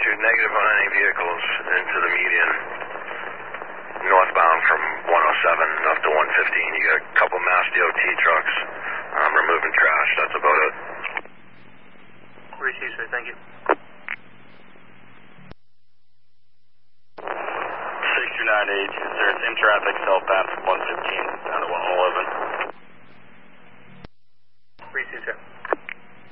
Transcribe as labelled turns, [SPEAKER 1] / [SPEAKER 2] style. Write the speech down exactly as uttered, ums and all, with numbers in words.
[SPEAKER 1] two, negative on any vehicles into the median. Northbound from one oh seven up to one fifteen. You got a couple Mass D O T trucks um, removing trash. That's about it.
[SPEAKER 2] Received, sir. Thank you.
[SPEAKER 3] six two nine eight, sir. It's in traffic, southbound from one fifteen down to one eleven.
[SPEAKER 2] Received, sir.